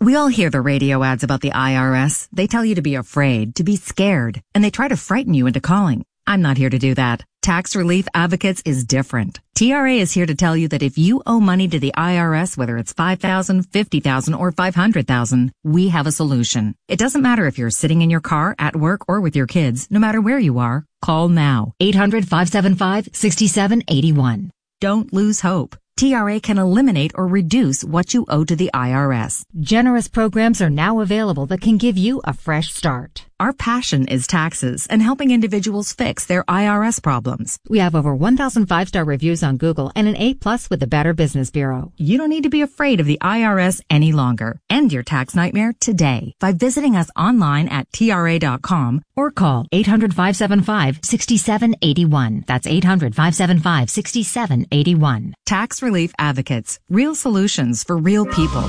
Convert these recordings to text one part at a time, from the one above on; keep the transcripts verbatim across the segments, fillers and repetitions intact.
We all hear the radio ads about the I R S. They tell you to be afraid, to be scared, and they try to frighten you into calling. I'm not here to do that. Tax Relief Advocates is different. T R A is here to tell you that if you owe money to the I R S, whether it's five thousand dollars, fifty thousand dollars, or five hundred thousand dollars, we have a solution. It doesn't matter if you're sitting in your car, at work, or with your kids. No matter where you are, call now. eight hundred, five seven five, six seven eight one. Don't lose hope. T R A can eliminate or reduce what you owe to the I R S. Generous programs are now available that can give you a fresh start. Our passion is taxes and helping individuals fix their I R S problems. We have over one thousand five-star reviews on Google and an A plus with the Better Business Bureau. You don't need to be afraid of the I R S any longer. End your tax nightmare today by visiting us online at T R A dot com or call eight hundred, five seven five, six seven eight one. That's eight hundred, five seven five, six seven eight one. Tax Relief Advocates. Real solutions for real people.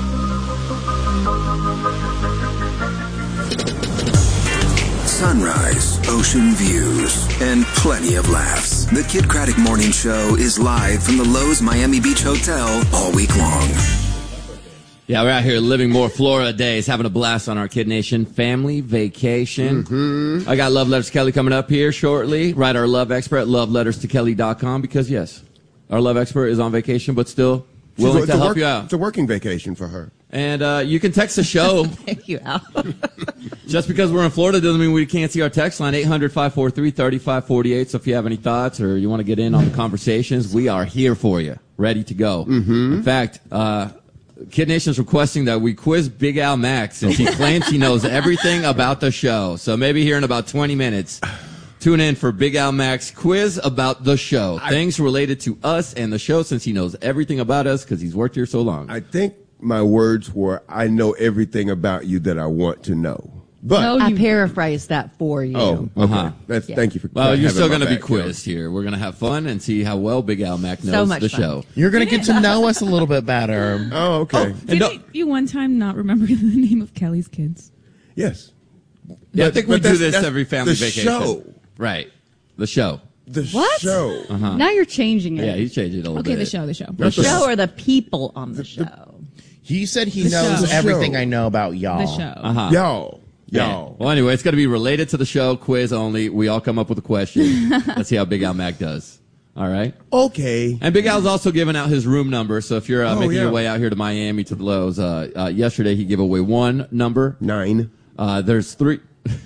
Sunrise, ocean views, and plenty of laughs. The Kid Craddock Morning Show is live from the Lowe's Miami Beach Hotel all week long. Yeah, we're out here living more Florida days, having a blast on our Kid Nation family vacation. Mm-hmm. I got Love Letters to Kelly coming up here shortly. Write our love expert at love letters to kelly dot com because, yes, our love expert is on vacation, but still willing to help work, you out. It's a working vacation for her. And uh, you can text the show. Thank you, Al. Just because we're in Florida doesn't mean we can't see our text line, eight hundred, five four three, three five four eight. So if you have any thoughts or you want to get in on the conversations, we are here for you, ready to go. Mm-hmm. In fact, uh, Kid Nation is requesting that we quiz Big Al Max since he claims he knows everything about the show. So maybe here in about twenty minutes, tune in for Big Al Max quiz about the show. I, Things related to us and the show since he knows everything about us because he's worked here so long. I think my words were, I know everything about you that I want to know. But no, I paraphrased that for you. Oh, okay. Uh-huh. That's, yeah. Thank you for. Well, you're still going to be back, quizzed you know. here. We're going to have fun and see how well Big Al Mac knows so much the fun. show. You're going to get to know us a little bit better. Oh, okay. And Did you one time not remember the name of Kelly's kids? Yes. Yeah, But- I think we but do that's- this that's every family the vacation. show. Right. The show. The What? show. Uh-huh. Now you're changing it. Yeah, he's changed it a little Okay, bit. the show, the show. The show or the people on the show? He said he The knows show. everything The show. I know about y'all. The show. Uh-huh. Y'all. Yeah. Y'all. Well, anyway, it's going to be related to the show, quiz only. We all come up with a question. Let's see how Big Al Mac does. All right? Okay. And Big Al's also giving out his room number, so if you're uh, Oh, making yeah. your way out here to Miami to the Lowe's, uh, uh, yesterday he gave away one number. Nine. Uh, there's three.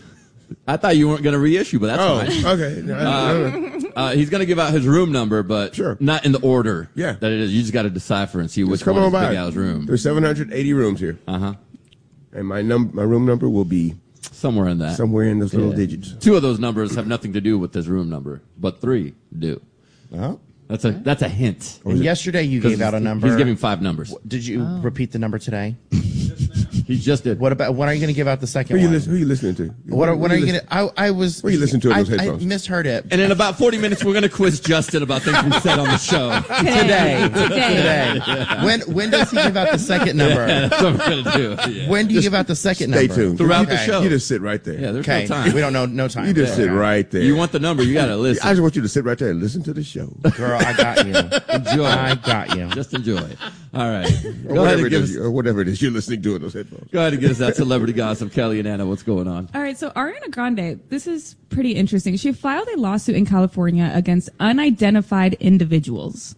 I thought you weren't going to reissue, but that's Oh, fine. okay. No, no, no. Uh, he's going to give out his room number, but Sure. not in the order Yeah. that it is. You just got to decipher and see which Just come one on is by. Big Al's room. There's seven hundred eighty rooms here. Uh-huh. And my num my room number will be Somewhere in that. somewhere in those little Yeah. digits. Two of those numbers have nothing to do with his room number, but three do. Oh. That's a that's a hint. And yesterday you 'Cause gave out a number. He's giving five numbers. Did you repeat the number today? He just did. What about? When are you going to give out the second Who you, one? listen, who you listening to? What are, when are you listen- going to? I, I was. What are you listening to in I, those headphones? I misheard it. And in about forty minutes, we're going to quiz Justin about things we said on the show. Today. Today. Today. When when does he give out the second number? That's what we're going to do. Yeah. When do you give out the second Stay number? tuned. Throughout the Okay. show. You just sit right there. Yeah, there's Okay. no time. We don't know. No time. You just sit right there. You want the number, you got to I listen. just want you to sit right there and listen to the show. Girl, I got you. Enjoy. I got you. Just enjoy. All right. Or Go ahead, whatever and it give is, us, or whatever it is you're listening to in those headphones. go ahead and give us that celebrity gossip. Kelly and Anna, what's going on? All right, so Ariana Grande, this is pretty interesting. She filed a lawsuit in California against unidentified individuals.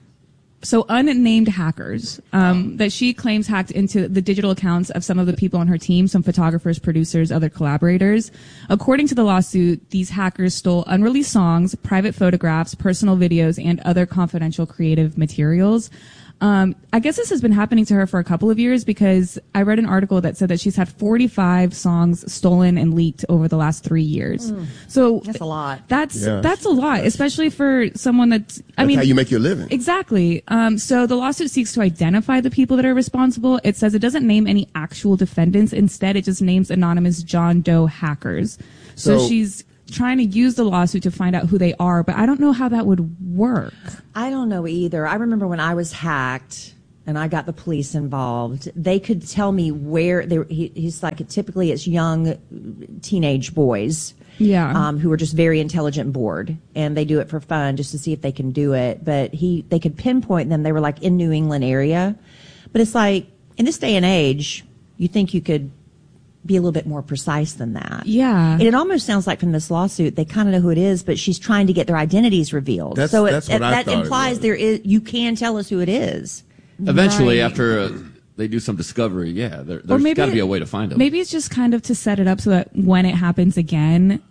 So unnamed hackers um, that she claims hacked into the digital accounts of some of the people on her team, some photographers, producers, other collaborators. According to the lawsuit, these hackers stole unreleased songs, private photographs, personal videos, and other confidential creative materials. Um, I guess this has been happening to her for a couple of years because I read an article that said that she's had forty-five songs stolen and leaked over the last three years. Mm. So That's a lot. That's Yeah. that's a lot, especially for someone that's. I That's mean, how you make your living. exactly. Um, so the lawsuit seeks to identify the people that are responsible. It says it doesn't name any actual defendants. Instead, it just names anonymous John Doe hackers. So, So- she's trying to use the lawsuit to find out who they are, but I don't know how that would work. I don't know either. I remember when I was hacked and I got the police involved, they could tell me where they were. He, he's like, typically it's young teenage boys. Yeah. Um, who are just very intelligent and bored, and they do it for fun just to see if they can do it. But he, they could pinpoint them. They were like in New England area, but it's like in this day and age, You think you could be a little bit more precise than that. Yeah. And it almost sounds like from this lawsuit, they kind of know who it is, but she's trying to get their identities revealed. That's- so it, that's what it- I that thought it implies was. there is, you can tell us who it is. Eventually, Right. after uh, they do some discovery, yeah, there, Or there's maybe got to be it- a way to find them. Maybe it's just kind of to set it up so that when it happens again,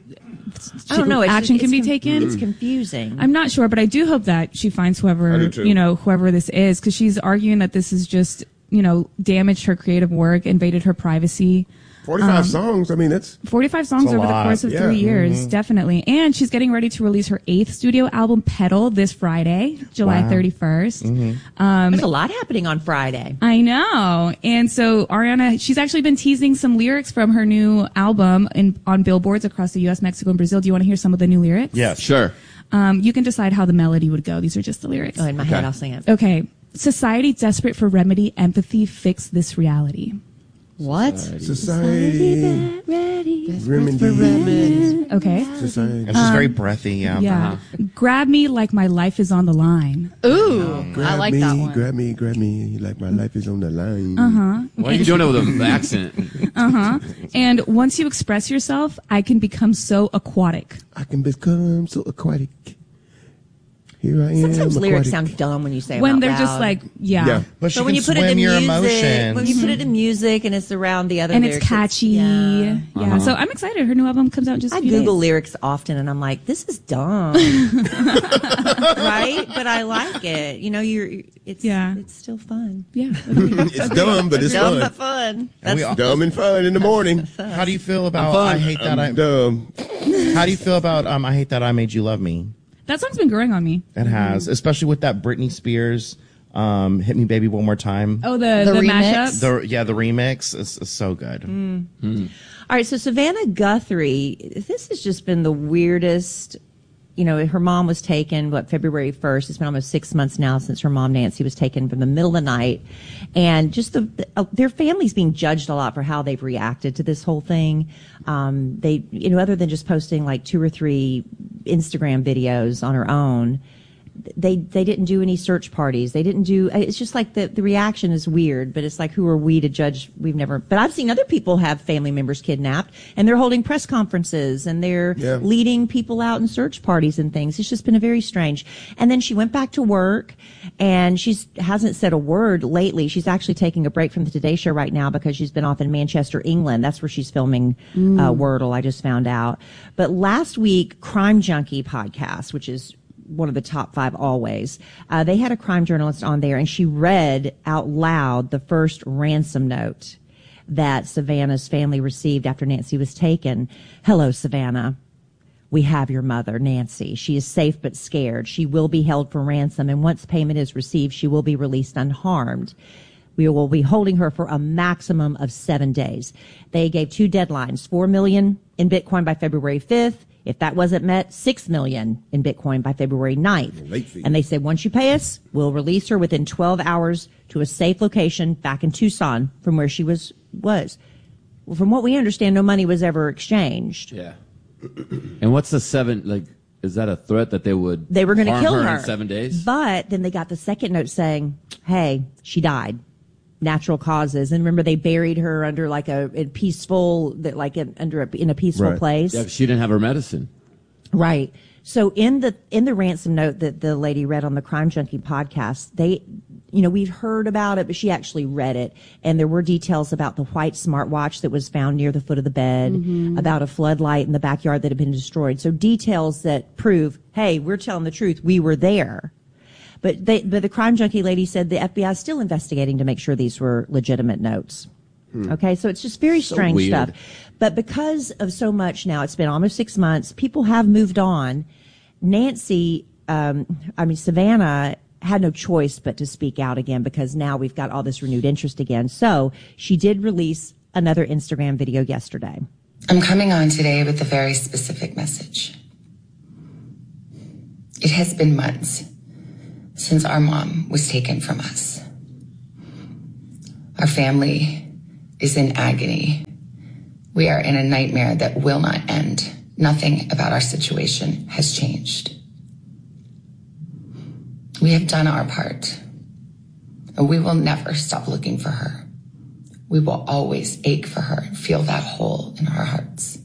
I don't know. It's, action it's can be con- taken. It's confusing. I'm not sure, but I do hope that she finds I whoever, do too. you know, whoever this is, because she's arguing that this is just, you know, damaged her creative work, invaded her privacy. forty-five Um, songs. I mean, that's forty-five songs It's a over the lot. course of Yeah. three years, definitely. And she's getting ready to release her eighth studio album, Pedal, this Friday, July Wow. thirty-first. There's a lot happening on Friday. I know. And so Ariana, she's actually been teasing some lyrics from her new album in, on billboards across the U S, Mexico, and Brazil. Do you want to hear some of the new lyrics? Yes. Sure. Um, you can decide how the melody would go. These are just the lyrics. Oh, in my head, I'll sing it. Okay. Society desperate for remedy, empathy, fix this reality. What? society. Ready. Remedy. Okay. Society. It's just very breathy. Yeah. Yeah. Grab me like my life is on the line. Ooh, I Grab like me, that one. grab me, grab me, like my life is on the line. Uh-huh. Why are you doing it with an accent? Uh-huh. And once you express yourself, I can become so aquatic. I can become so aquatic. Here I am. Sometimes lyrics aquatic. sound dumb when you say them When out they're loud. just like, yeah. Yeah. But she But when can you put it swim in your music, emotions. when you put it in music and it's around the other And lyrics, it's catchy. yeah. Yeah. So I'm excited. Her new album comes out in just a I few Google days. lyrics often and I'm like, this is dumb. Right? But I like it. You know, you're, it's, Yeah. it's still fun. Yeah. It's dumb, but it's Dumb fun. but fun. And That's we all- Dumb and fun in the morning. How do you feel about fun. I hate that I? I'm dumb. How do you feel about um I hate that I made you love me? That song's been growing on me. It has, especially with that Britney Spears um "Hit Me Baby One More Time." Oh, the, The the, remix? mashup? The yeah, the remix is, is so good. All right, so Savannah Guthrie, this has just been the weirdest. You know, her mom was taken, what, February first. It's been almost six months now since her mom, Nancy, was taken from the middle of the night. And just the, the uh, their family's being judged a lot for how they've reacted to this whole thing. Um, they, you know, other than just posting like two or three Instagram videos on her own, they they didn't do any search parties. They didn't do. It's just like the the reaction is weird, but it's like, who are we to judge? We've never. But I've seen other people have family members kidnapped, and they're holding press conferences and they're Yeah. leading people out in search parties and things. It's just been a very strange. And then she went back to work, and she's hasn't said a word lately. She's actually taking a break from the Today Show right now because she's been off in Manchester, England. That's where she's filming uh, Wordle. I just found out. But last week, Crime Junkie podcast, which is one of the top five always. Uh, they had a crime journalist on there, and she read out loud the first ransom note that Savannah's family received after Nancy was taken. Hello, Savannah. We have your mother, Nancy. She is safe but scared. She will be held for ransom, and once payment is received, she will be released unharmed. We will be holding her for a maximum of seven days. They gave two deadlines, four million in Bitcoin by February fifth. If that wasn't met, six million in Bitcoin by February ninth. Late fee. And they said, once you pay us, we'll release her within twelve hours to a safe location back in Tucson from where she was, was. Well, from what we understand, no money was ever exchanged. Yeah. And what's the seven, like, is that a threat that they would They were going to harm kill her, her in seven days? But then they got the second note saying, hey, she died. Natural causes. And remember, they buried her under like a, a peaceful, that like in, under a, in a peaceful Right. place. Yeah, 'cause she didn't have her medicine. Right. So in the in the ransom note that the lady read on the Crime Junkie podcast, they, you know, we'd heard about it, but she actually read it, and there were details about the white smartwatch that was found near the foot of the bed, about a floodlight in the backyard that had been destroyed. So details that prove, hey, we're telling the truth, we were there. But they, but the Crime Junkie lady said the F B I is still investigating to make sure these were legitimate notes. Okay, so it's just very So strange weird. stuff. But because of so much now, it's been almost six months, people have moved on. Nancy, um, I mean, Savannah had no choice but to speak out again because now we've got all this renewed interest again. So she did release another Instagram video yesterday. I'm coming on today with a very specific message. It has been months since our mom was taken from us. Our family is in agony. We are in a nightmare that will not end. Nothing about our situation has changed. We have done our part, and we will never stop looking for her. we will always ache for her and feel that hole in our hearts.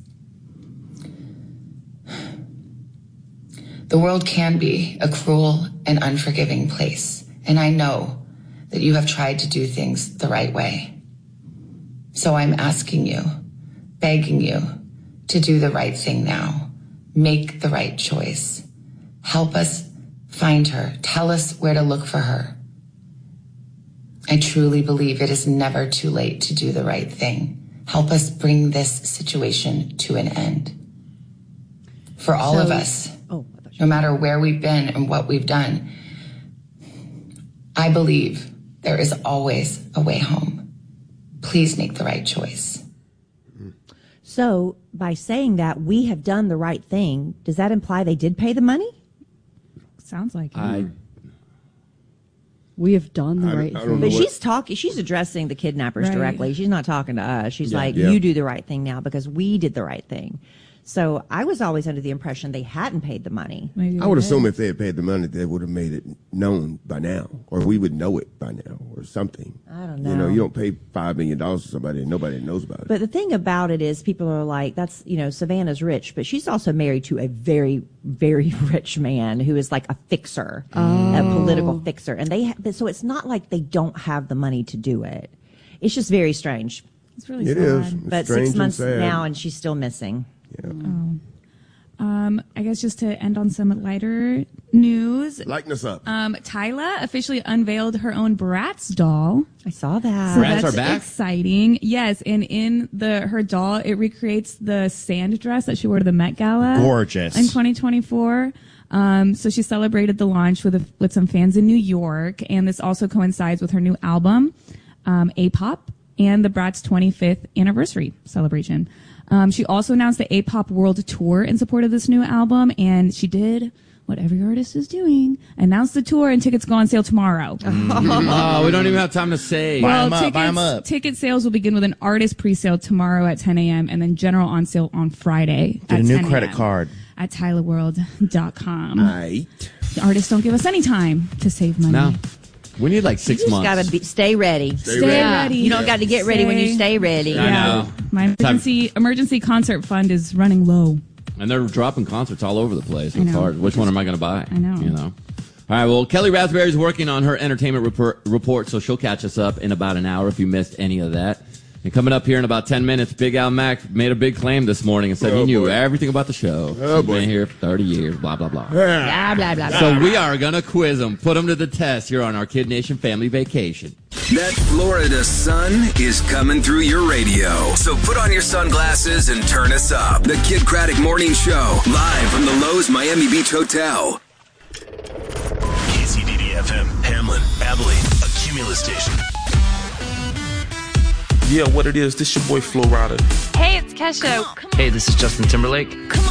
The world can be a cruel and unforgiving place, and I know that you have tried to do things the right way. So I'm asking you, begging you, to do the right thing now. Make the right choice. Help us find her. Tell us where to look for her. I truly believe it is never too late to do the right thing. Help us bring this situation to an end. For all So- of us, Oh, no matter where we've been and what we've done, I believe there is always a way home. Please make the right choice. so by saying that we have done the right thing, does that imply they did pay the money? Sounds like it. I We have done the I- right I don't thing. know But what- she's talking. She's addressing the kidnappers Right. directly. She's not talking to us. She's Yeah. like, Yeah. "You do the right thing now because we did the right thing." So I was always under the impression they hadn't paid the money. Maybe I would they assume did. if they had paid the money, they would have made it known by now, or we would know it by now, or something. I don't You know, know. you don't pay five million dollars to somebody and nobody knows about it. But the thing about it is, people are like, "That's you know, Savannah's rich," but she's also married to a very, very rich man who is like a fixer, a political fixer, and they. Ha- so it's not like they don't have the money to do it. It's just very strange. It's really It sad. is. It's But strange six months and sad. now, and she's still missing. Yeah. Um, I guess just to end on some lighter news, Lighten us up. um, Tyla officially unveiled her own Bratz doll. I saw that. So Bratz that's are back? exciting. Yes, and in the her doll, it recreates the sand dress that she wore to the Met Gala. Gorgeous. In twenty twenty-four. Um, so she celebrated the launch with a, with some fans in New York, and this also coincides with her new album, um, A-Pop, and the Bratz twenty-fifth anniversary celebration. Um, she also announced the A-Pop World Tour in support of this new album, and she did what every artist is doing, announced the tour, and tickets go on sale tomorrow. oh, we don't even have time to say. Buy Well, 'em up, tickets, buy 'em up. ticket sales will begin with an artist pre-sale tomorrow at ten a.m. and then general on sale on Friday Get at a new ten credit a.m. card. at tyler world dot com. Right. The artists don't give us any time to save money. No, we need like six You just months. gotta be, stay ready. Stay Stay ready. ready. You don't got to get ready when you stay ready. I know. My emergency emergency concert fund is running low. And they're dropping concerts all over the place. I It's know. hard. Which one am I going to buy? I know. You know. All right. Well, Kelly Raspberry's working on her entertainment report, report, so she'll catch us up in about an hour if you missed any of that. And coming up here in about ten minutes, Big Al Mack made a big claim this morning and said Oh, he knew boy. everything about the show. Oh, He's boy. been here for thirty years, blah, blah, blah. Blah, blah, blah, blah. So we are going to quiz him, put him to the test here on our Kid Nation family vacation. That Florida sun is coming through your radio. So put on your sunglasses and turn us up. The Kid Craddock Morning Show, live from the Lowe's Miami Beach Hotel. K C D D F M, Hamlin, Abilene, a Cumulus station. Yeah, what it is, this your boy Flo Rida. Hey, it's Kesha. Hey, this is Justin Timberlake. Come